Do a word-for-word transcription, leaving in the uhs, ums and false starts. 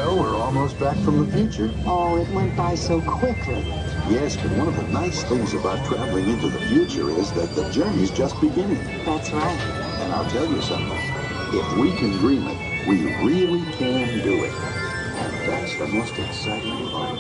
Well, we're almost back from the future. Oh, it went by so quickly. Yes, but one of the nice things about traveling into the future is that the journey's just beginning. That's right. And I'll tell you something. If we can dream it, we really can do it. And that's the most exciting part.